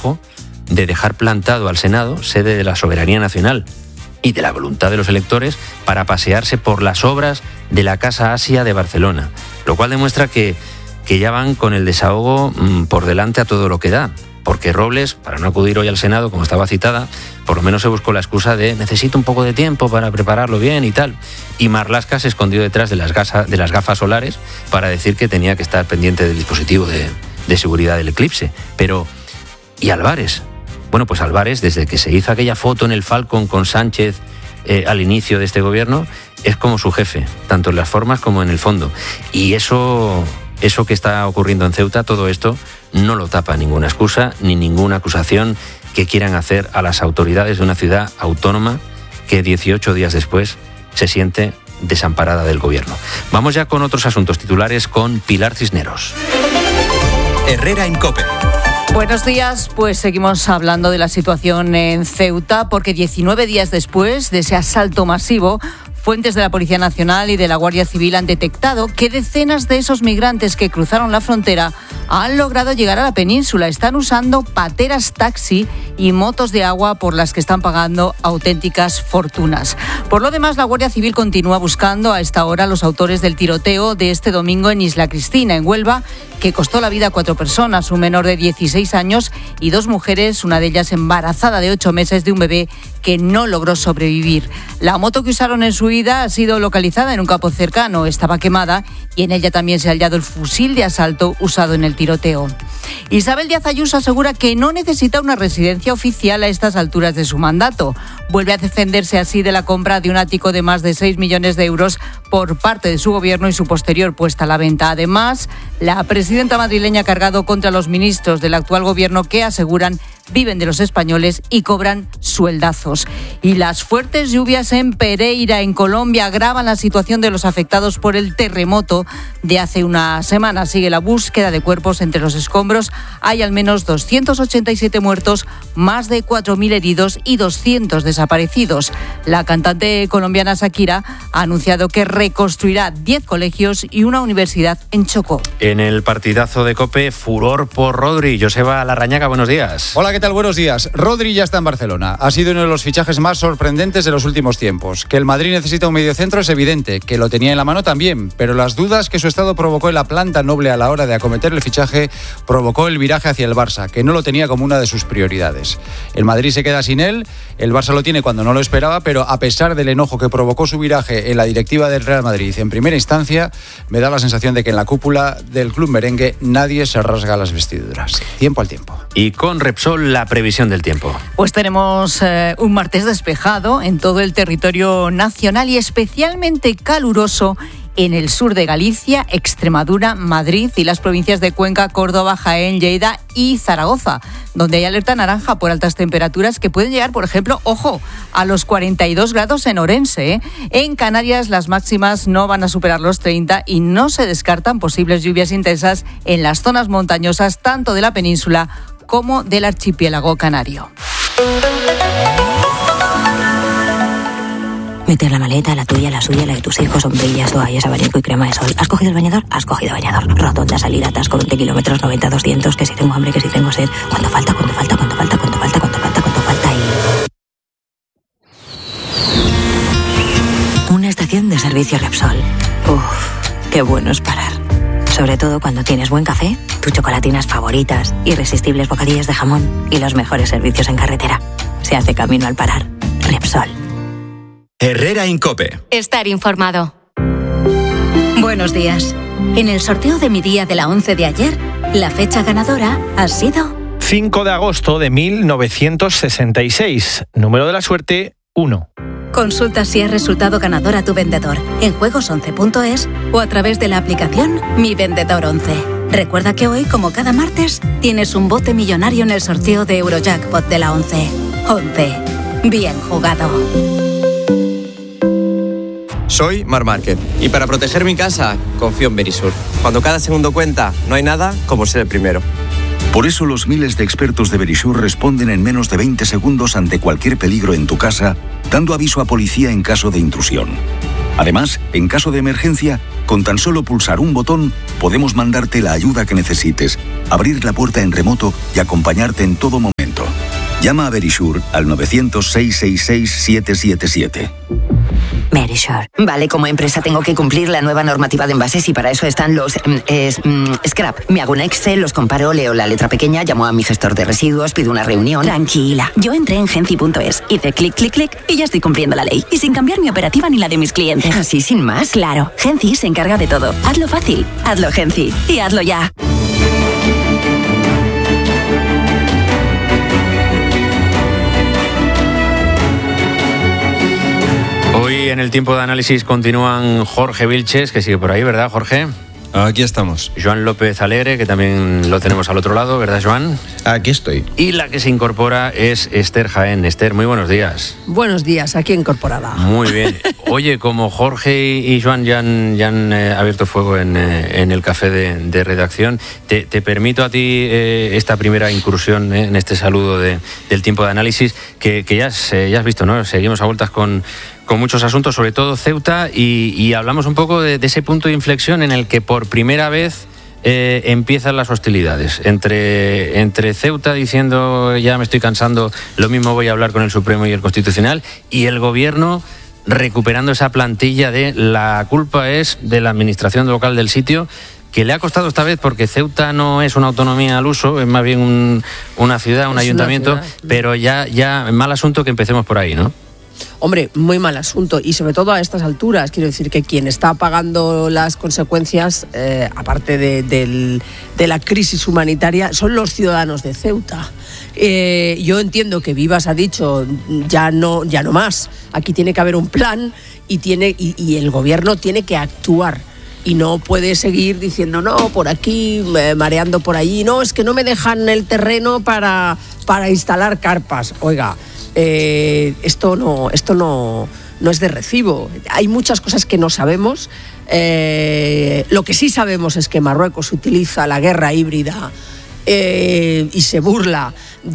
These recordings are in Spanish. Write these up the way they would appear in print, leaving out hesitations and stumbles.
trabajo de dejar plantado al Senado, sede de la soberanía nacional y de la voluntad de los electores, para pasearse por las obras de la Casa Asia de Barcelona, lo cual demuestra que ya van con el desahogo por delante a todo lo que da, porque Robles, para no acudir hoy al Senado, como estaba citada, por lo menos se buscó la excusa de necesito un poco de tiempo para prepararlo bien y tal, y Marlaska se escondió detrás de las gafas solares para decir que tenía que estar pendiente del dispositivo de seguridad del eclipse. Pero, ¿y Álvarez? Bueno, pues Álvarez, desde que se hizo aquella foto en el Falcon con Sánchez al inicio de este gobierno, es como su jefe, tanto en las formas como en el fondo. Y eso que está ocurriendo en Ceuta, todo esto, no lo tapa ninguna excusa ni ninguna acusación que quieran hacer a las autoridades de una ciudad autónoma que 18 días después se siente desamparada del gobierno. Vamos ya con otros asuntos titulares con Pilar Cisneros. Herrera en COPE. Buenos días, pues seguimos hablando de la situación en Ceuta, porque 19 días después de ese asalto masivo, fuentes de la Policía Nacional y de la Guardia Civil han detectado que decenas de esos migrantes que cruzaron la frontera han logrado llegar a la península. Están usando pateras taxi y motos de agua por las que están pagando auténticas fortunas. Por lo demás, la Guardia Civil continúa buscando a esta hora a los autores del tiroteo de este domingo en Isla Cristina, en Huelva, que costó la vida a 4 personas, un menor de 16 años y 2 mujeres, una de ellas embarazada de 8 meses de un bebé que no logró sobrevivir. La moto que usaron en su huida ha sido localizada en un campo cercano, estaba quemada y en ella también se ha hallado el fusil de asalto usado en el tiroteo. Isabel Díaz Ayuso asegura que no necesita una residencia oficial a estas alturas de su mandato. Vuelve a defenderse así de la compra de un ático de más de 6 millones de euros por parte de su gobierno y su posterior puesta a la venta. Además, la presidenta madrileña ha cargado contra los ministros del actual gobierno que aseguran viven de los españoles y cobran sueldazos. Y las fuertes lluvias en Pereira, en Colombia, agravan la situación de los afectados por el terremoto de hace una semana. Sigue la búsqueda de cuerpos entre los escombros. Hay al menos 287 muertos, más de 4.000 heridos y 200 desaparecidos. La cantante colombiana Shakira ha anunciado que reconstruirá 10 colegios y una universidad en Chocó. En el partidazo de COPE, furor por Rodri. Joseba Larrañaga, buenos días. Hola, ¿qué tal? Buenos días. Rodri ya está en Barcelona. Ha sido uno de los fichajes más sorprendentes de los últimos tiempos. Que el Madrid necesita un mediocentro es evidente, que lo tenía en la mano también, pero las dudas que su estado provocó en la planta noble a la hora de acometer el fichaje provocó el viraje hacia el Barça, que no lo tenía como una de sus prioridades. El Madrid se queda sin él, el Barça lo tiene cuando no lo esperaba, pero a pesar del enojo que provocó su viraje en la directiva del Real Madrid en primera instancia, me da la sensación de que en la cúpula del club merengue nadie se rasga las vestiduras. Tiempo al tiempo. Y con Repsol, la previsión del tiempo. Pues tenemos un martes despejado en todo el territorio nacional y especialmente caluroso en el sur de Galicia, Extremadura, Madrid y las provincias de Cuenca, Córdoba, Jaén, Lleida y Zaragoza, donde hay alerta naranja por altas temperaturas que pueden llegar, por ejemplo, ojo, a los 42 grados en Orense. En Canarias las máximas no van a superar los 30 y no se descartan posibles lluvias intensas en las zonas montañosas tanto de la península como del archipiélago canario. Meter la maleta, la tuya, la suya, la de tus hijos, sombrillas, toallas, abanico y crema de sol. ¿Has cogido el bañador? Has cogido bañador. Rotonda, salida, atasco, 20 kilómetros, 90, 200, que si tengo hambre, que si tengo sed. ¿Cuánto falta? ¿Cuánto falta? ¿Cuánto falta? ¿Cuánto falta? ¿Cuánto falta? ¿Cuánto falta? Y... una estación de servicio Repsol. Uf, qué bueno es parar. Sobre todo cuando tienes buen café, tus chocolatinas favoritas, irresistibles bocadillos de jamón y los mejores servicios en carretera. Se hace camino al parar. Repsol. Herrera en COPE. Estar informado. Buenos días. En el sorteo de mi día de la 11 de ayer, la fecha ganadora ha sido 5 de agosto de 1966. Número de la suerte 1. Consulta si has resultado ganador a tu vendedor en juegos11.es o a través de la aplicación Mi Vendedor 11. Recuerda que hoy, como cada martes, tienes un bote millonario en el sorteo de Eurojackpot de la 11. 11. Bien jugado. Soy Mar Márquez y para proteger mi casa confío en Verisur. Cuando cada segundo cuenta, no hay nada como ser el primero. Por eso los miles de expertos de Verisur responden en menos de 20 segundos ante cualquier peligro en tu casa, dando aviso a policía en caso de intrusión. Además, en caso de emergencia, con tan solo pulsar un botón, podemos mandarte la ayuda que necesites, abrir la puerta en remoto y acompañarte en todo momento. Llama a Verisure al 900-666-777. Verisure. Vale, como empresa tengo que cumplir la nueva normativa de envases y para eso están los scrap. Me hago un Excel, los comparo, leo la letra pequeña, llamo a mi gestor de residuos, pido una reunión. Tranquila, yo entré en Genci.es, hice clic, clic, clic y ya estoy cumpliendo la ley. Y sin cambiar mi operativa ni la de mis clientes. ¿Así sin más? Claro, Genci se encarga de todo. Hazlo fácil, hazlo Genci y hazlo ya. Hoy en el tiempo de análisis continúan Jorge Vilches, que sigue por ahí, ¿verdad, Jorge? Aquí estamos. Joan López Alegre, que también lo tenemos al otro lado, ¿verdad, Joan? Aquí estoy. Y la que se incorpora es Esther Jaén. Esther, muy buenos días. Buenos días, aquí incorporada. Muy bien. Oye, como Jorge y Joan ya han abierto fuego en el café de redacción, te permito a ti esta primera incursión en este saludo del tiempo de análisis, que ya has visto, ¿no? Seguimos a vueltas con muchos asuntos, sobre todo Ceuta, y hablamos un poco de ese punto de inflexión en el que por primera vez empiezan las hostilidades entre Ceuta diciendo ya me estoy cansando, lo mismo voy a hablar con el Supremo y el Constitucional, y el gobierno recuperando esa plantilla de la culpa es de la administración local del sitio, que le ha costado esta vez porque Ceuta no es una autonomía al uso, es más bien una ciudad, un ayuntamiento, pero ya mal asunto que empecemos por ahí, ¿no? Hombre, muy mal asunto, y sobre todo a estas alturas. Quiero decir que quien está pagando las consecuencias, aparte de la crisis humanitaria, son los ciudadanos de Ceuta. Yo entiendo que Vivas ha dicho ya no más. Aquí tiene que haber un plan y el gobierno tiene que actuar. Y no puede seguir diciendo, no, por aquí, mareando por allí. No, es que no me dejan el terreno para instalar carpas. Oiga, esto no es de recibo. Hay muchas cosas que no sabemos. Lo que sí sabemos es que Marruecos utiliza la guerra híbrida y se burla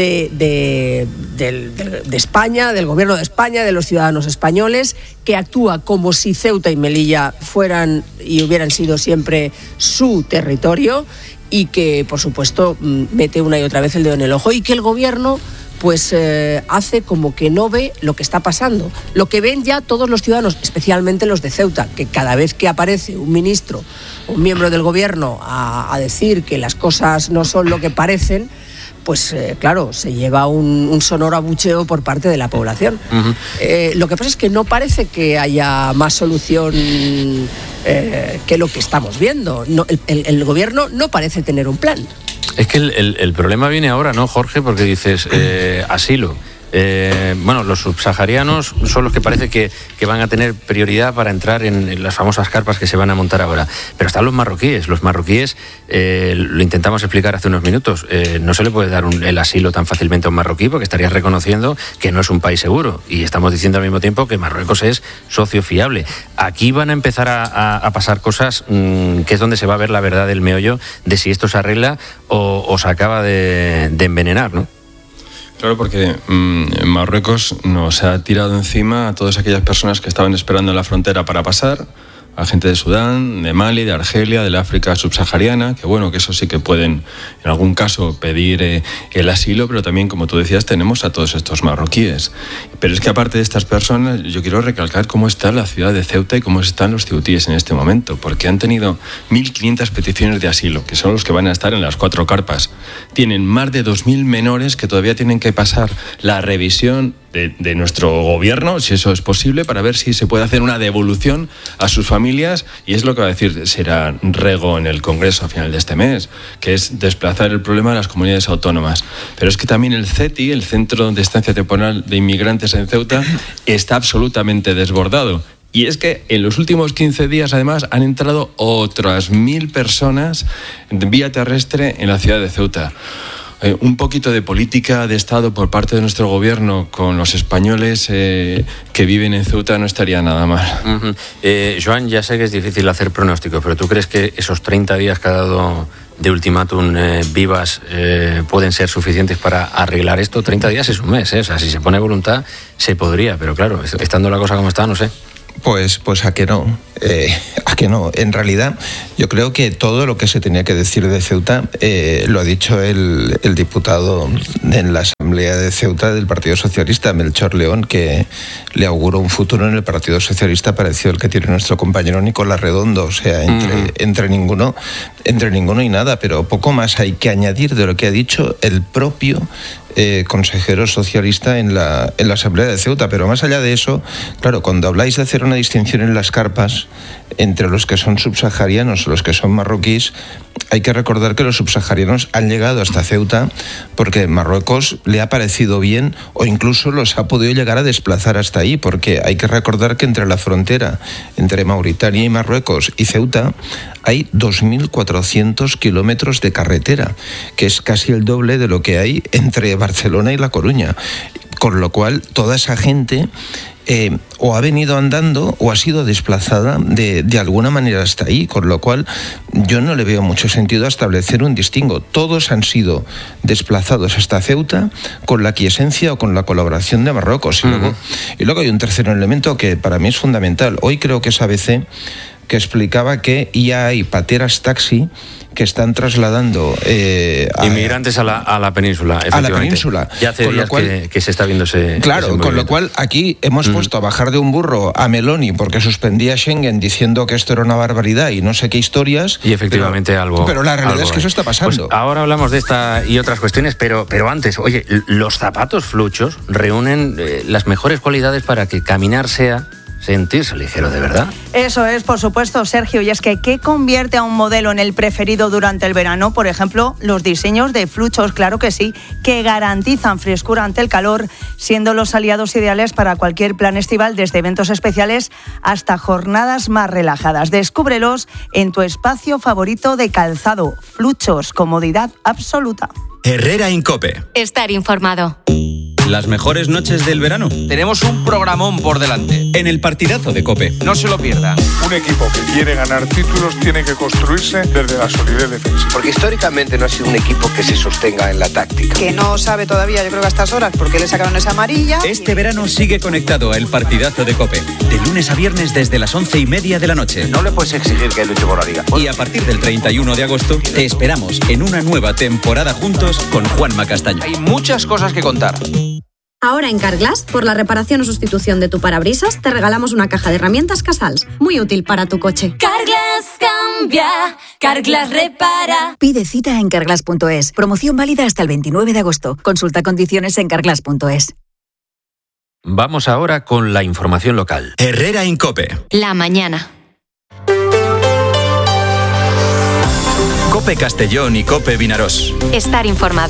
de España, del gobierno de España, de los ciudadanos españoles, que actúa como si Ceuta y Melilla fueran y hubieran sido siempre su territorio, y que, por supuesto, mete una y otra vez el dedo en el ojo, y que el gobierno pues hace como que no ve lo que está pasando. Lo que ven ya todos los ciudadanos, especialmente los de Ceuta, que cada vez que aparece un ministro, un miembro del gobierno a decir que las cosas no son lo que parecen, pues claro, se lleva un sonoro abucheo por parte de la población. Uh-huh. Lo que pasa es que no parece que haya más solución que lo que estamos viendo. No, el gobierno no parece tener un plan. Es que el problema viene ahora, ¿no, Jorge? Porque dices asilo. Bueno, los subsaharianos son los que parece que van a tener prioridad para entrar en las famosas carpas que se van a montar ahora. Pero están los marroquíes. Los marroquíes, lo intentamos explicar hace unos minutos, no se le puede dar el asilo tan fácilmente a un marroquí, porque estarías reconociendo que no es un país seguro. Y estamos diciendo al mismo tiempo que Marruecos es socio fiable. Aquí van a empezar a pasar cosas que es donde se va a ver la verdad del meollo de si esto se arregla o se acaba de envenenar, ¿no? Claro, porque Marruecos nos ha tirado encima a todas aquellas personas que estaban esperando en la frontera para pasar, a gente de Sudán, de Mali, de Argelia, del África subsahariana, que bueno, que eso sí que pueden en algún caso pedir el asilo, pero también, como tú decías, tenemos a todos estos marroquíes. Pero es que aparte de estas personas, yo quiero recalcar cómo está la ciudad de Ceuta y cómo están los ceutíes en este momento, porque han tenido 1.500 peticiones de asilo, que son los que van a estar en las 4 carpas. Tienen más de 2.000 menores que todavía tienen que pasar la revisión de nuestro gobierno, si eso es posible, para ver si se puede hacer una devolución a sus familias, y es lo que va a decir será Rego en el Congreso a final de este mes, que es desplazar el problema a las comunidades autónomas. Pero es que también el CETI, el Centro de Estancia Temporal de Inmigrantes en Ceuta, está absolutamente desbordado. Y es que en los últimos 15 días, además, han entrado otras 1.000 personas vía terrestre en la ciudad de Ceuta. Un poquito de política de Estado por parte de nuestro gobierno con los españoles que viven en Ceuta no estaría nada mal. Uh-huh. Joan, ya sé que es difícil hacer pronósticos, pero ¿tú crees que esos 30 días que ha dado de ultimátum Vivas pueden ser suficientes para arreglar esto? 30 días es un mes, o sea, si se pone voluntad se podría, pero claro, estando la cosa como está, no sé. Pues a que no, En realidad, yo creo que todo lo que se tenía que decir de Ceuta lo ha dicho el diputado en la Asamblea de Ceuta del Partido Socialista, Melchor León, que le auguró un futuro en el Partido Socialista parecido al que tiene nuestro compañero Nicolás Redondo. O sea, entre ninguno y nada, pero poco más hay que añadir de lo que ha dicho el propio consejero socialista en la Asamblea de Ceuta. Pero más allá de eso, claro, cuando habláis de hacer una distinción en las carpas entre los que son subsaharianos y los que son marroquíes, hay que recordar que los subsaharianos han llegado hasta Ceuta porque Marruecos le ha parecido bien o incluso los ha podido llegar a desplazar hasta ahí, porque hay que recordar que entre la frontera entre Mauritania y Marruecos y Ceuta hay 2.400 kilómetros de carretera, que es casi el doble de lo que hay entre Barcelona y La Coruña, con lo cual toda esa gente o ha venido andando o ha sido desplazada de alguna manera hasta ahí, con lo cual yo no le veo mucho sentido a establecer un distingo. Todos han sido desplazados hasta Ceuta con la quiesencia o con la colaboración de Marruecos. Y luego hay un tercer elemento que para mí es fundamental. Hoy creo que es ABC que explicaba que ya hay pateras taxi que están trasladando inmigrantes a la península. A la península. Ya hace días que se está viendo ese con lo cual aquí hemos puesto a bajar de un burro a Meloni porque suspendía Schengen diciendo que esto era una barbaridad y no sé qué historias. Y efectivamente pero la realidad es que eso está pasando. Pues ahora hablamos de esta y otras cuestiones, pero antes, oye, los zapatos fluchos reúnen las mejores cualidades para que caminar sea sentirse ligero de verdad. Eso es, por supuesto, Sergio. Y es que, ¿qué convierte a un modelo en el preferido durante el verano? Por ejemplo, los diseños de fluchos, claro que sí, que garantizan frescura ante el calor, siendo los aliados ideales para cualquier plan estival, desde eventos especiales hasta jornadas más relajadas. Descúbrelos en tu espacio favorito de calzado. Fluchos, comodidad absoluta. Herrera Incope. Estar informado. Las mejores noches del verano. Tenemos un programón por delante. En el partidazo de COPE. No se lo pierdan. Un equipo que quiere ganar títulos tiene que construirse desde la solidez defensiva. Porque históricamente no ha sido un equipo que se sostenga en la táctica. Que no sabe todavía, yo creo que a estas horas, porque le sacaron esa amarilla. Este verano sigue conectado a El Partidazo de COPE. De lunes a viernes desde las 11:30 de la noche. No le puedes exigir que luche por la liga. Y a partir del 31 de agosto te esperamos en una nueva temporada juntos con Juanma Castaño. Hay muchas cosas que contar. Ahora en Carglass, por la reparación o sustitución de tu parabrisas, te regalamos una caja de herramientas Casals, muy útil para tu coche. Carglass cambia, Carglass repara. Pide cita en carglass.es. Promoción válida hasta el 29 de agosto. Consulta condiciones en carglass.es. Vamos ahora con la información local. Herrera Incope. La mañana. Cope Castellón y Cope Vinaròs. Estar informado.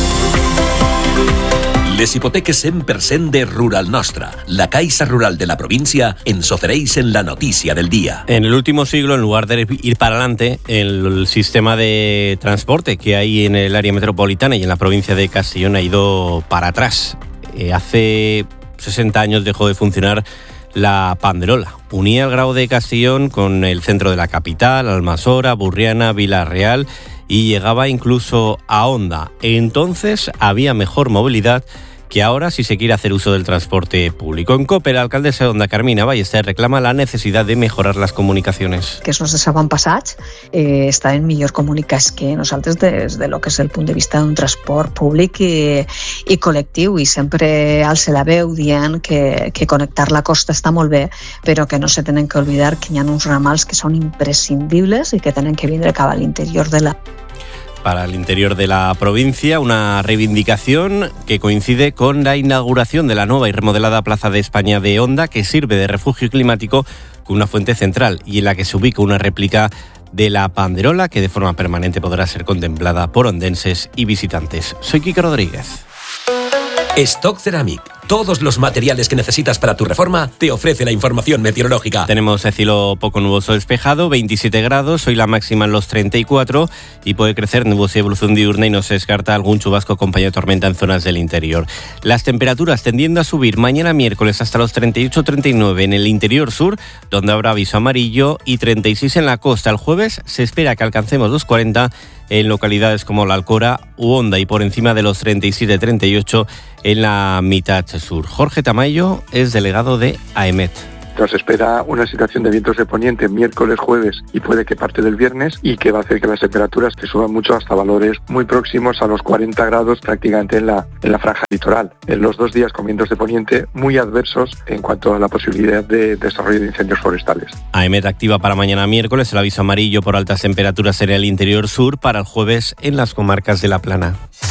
Les hipoteques 100% de Rural Nostra, la Caixa Rural de la provincia, ens ofereix en la notícia del día. En el último siglo, en lugar de ir para adelante, el sistema de transporte que hay en el área metropolitana y en la provincia de Castellón ha ido para atrás. Hace 60 años dejó de funcionar la Panderola. Unía el Grao de Castellón con el centro de la capital, Almasora, Burriana, Vila-real, y llegaba incluso a Onda. Entonces había mejor movilidad que ahora si se quiere hacer uso del transporte público. En COPE, la alcaldessa de Onda, Carmina Ballester, reclama la necesidad de mejorar les comunicacions. Que els nostres avantpassats estaven millor comunicats que nosaltres des de lo que és el punt de vista d'un transport públic i col·lectiu, i sempre alça la veu dient que connectar la costa està molt bé, però que no se tenen que oblidar que hi ha uns ramals que són imprescindibles i que tenen que vindre cap a l'interior de la... Para el interior de la provincia, una reivindicación que coincide con la inauguración de la nueva y remodelada Plaza de España de Onda, que sirve de refugio climático con una fuente central y en la que se ubica una réplica de la Panderola que de forma permanente podrá ser contemplada por ondenses y visitantes. Soy Quique Rodríguez. Stock Ceramic. Todos los materiales que necesitas para tu reforma te ofrece la información meteorológica. Tenemos el cielo poco nuboso despejado, 27 grados, hoy la máxima en los 34 y puede crecer nubosidad y evolución diurna y no se descarta algún chubasco acompañado de tormenta en zonas del interior. Las temperaturas tendiendo a subir mañana miércoles hasta los 38-39 en el interior sur, donde habrá aviso amarillo, y 36 en la costa. El jueves se espera que alcancemos los 40 en localidades como la Alcora u Onda y por encima de los 37-38 en la mitad sur. Jorge Tamayo es delegado de AEMET. Nos espera una situación de vientos de poniente miércoles, jueves y puede que parte del viernes, y que va a hacer que las temperaturas se suban mucho hasta valores muy próximos a los 40 grados prácticamente en la franja litoral. En los 2 días con vientos de poniente muy adversos en cuanto a la posibilidad de desarrollo de incendios forestales. AEMET activa para mañana miércoles el aviso amarillo por altas temperaturas en el interior sur, para el jueves en las comarcas de la Plana.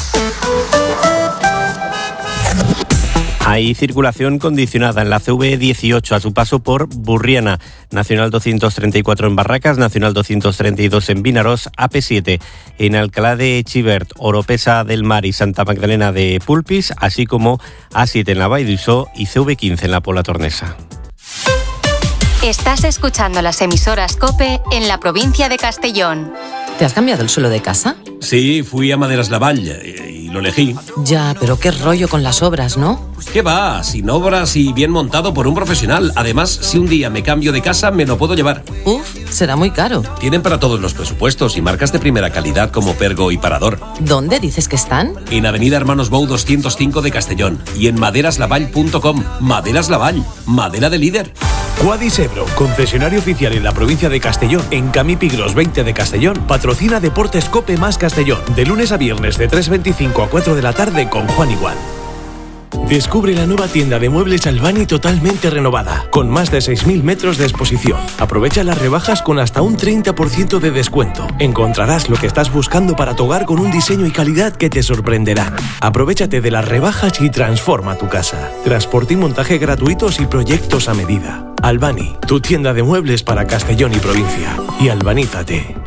Hay circulación condicionada en la CV18 a su paso por Burriana, Nacional 234 en Barracas, Nacional 232 en Vinarós, AP7 en Alcalá de Xivert, Oropesa del Mar y Santa Magdalena de Pulpis, así como A7 en la Vall d'Uixó y CV15 en la Pola Tornesa. Estás escuchando las emisoras COPE en la provincia de Castellón. ¿Te has cambiado el suelo de casa? Sí, fui a Maderas Lavall y lo elegí. Ya, pero qué rollo con las obras, ¿no? ¿Qué va? Sin obras y bien montado por un profesional. Además, si un día me cambio de casa, me lo puedo llevar. Uf, será muy caro. Tienen para todos los presupuestos y marcas de primera calidad como Pergo y Parador. ¿Dónde dices que están? En Avenida Hermanos Bou 205 de Castellón y en maderaslavall.com. Maderas Lavall, madera de líder. Quadis Ebro, concesionario oficial en la provincia de Castellón, en Camí Pigros 20 de Castellón, patrocina Deportes COPE más Castellón, de lunes a viernes de 3:25 a 4 de la tarde con Juan Igual. Descubre la nueva tienda de muebles Albani totalmente renovada, con más de 6.000 metros de exposición. Aprovecha las rebajas con hasta un 30% de descuento. Encontrarás lo que estás buscando para tu hogar con un diseño y calidad que te sorprenderán. Aprovéchate de las rebajas y transforma tu casa. Transporte y montaje gratuitos y proyectos a medida. Albani, tu tienda de muebles para Castellón y provincia. Y albanízate.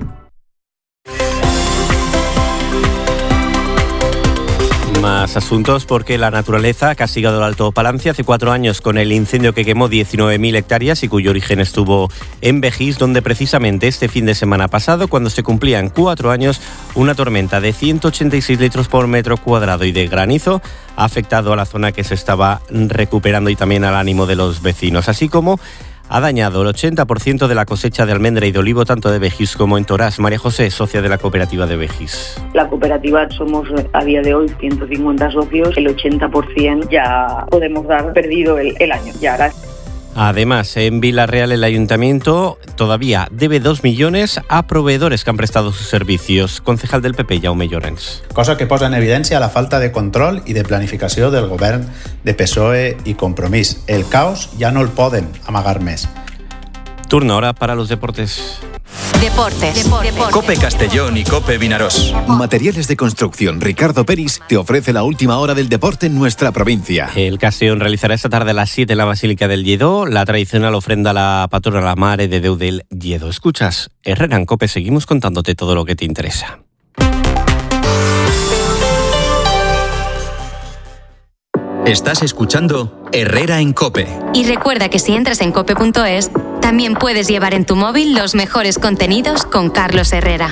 Más asuntos, porque la naturaleza ha castigado el Alto Palancia hace 4 años con el incendio que quemó 19.000 hectáreas y cuyo origen estuvo en Begís, donde precisamente este fin de semana pasado, cuando se cumplían 4 años, una tormenta de 186 litros por metro cuadrado y de granizo ha afectado a la zona que se estaba recuperando y también al ánimo de los vecinos, así como ha dañado el 80% de la cosecha de almendra y de olivo tanto de Begís como en Torás. María José, socia de la cooperativa de Begís. La cooperativa somos a día de hoy 150 socios, el 80% ya podemos dar perdido el año. Ya. Además, en Vila-real el ayuntamiento todavía debe 2 millones a proveedores que han prestado sus servicios. Concejal del PP, Jaume Llorens. Cosa que posa en evidència la falta de control i de planificació del govern de PSOE i Compromís. El caos ja no el poden amagar més. Turno ahora para los deportes. Deportes. COPE Castellón y COPE Vinarós. Materiales de construcción Ricardo Peris te ofrece la última hora del deporte en nuestra provincia. El Castellón realizará esta tarde a las 7 en la Basílica del Lledó la tradicional ofrenda a la patrona, la Mare de Déu del Lledó. Escuchas Herrera en COPE, seguimos contándote todo lo que te interesa. Estás escuchando Herrera en COPE. Y recuerda que si entras en cope.es, también puedes llevar en tu móvil los mejores contenidos con Carlos Herrera.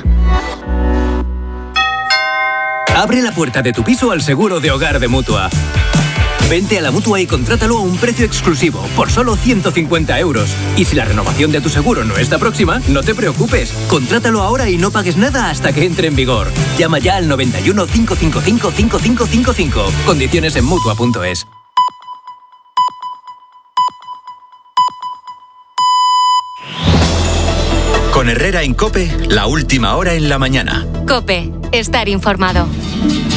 Abre la puerta de tu piso al seguro de hogar de Mutua. Vente a la Mutua y contrátalo a un precio exclusivo, por solo 150 euros. Y si la renovación de tu seguro no está próxima, no te preocupes. Contrátalo ahora y no pagues nada hasta que entre en vigor. Llama ya al 91 555 5555. Condiciones en Mutua.es. Con Herrera en COPE, la última hora en la mañana. COPE, estar informado.